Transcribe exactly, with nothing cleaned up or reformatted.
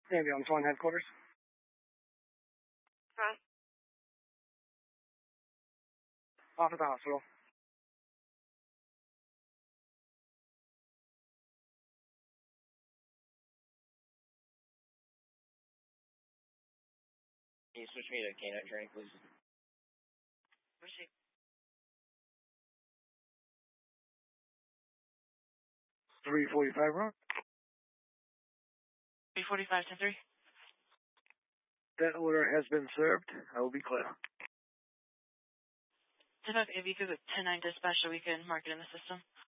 Ambulance one headquarters. Front. Off at the hospital. Can you switch me to canine training, please? Receive. three forty-five, Rock. three forty-five, ten three. That order has been served. I will be clear. ten five, if you could with ten nine dispatch so we can mark it in the system.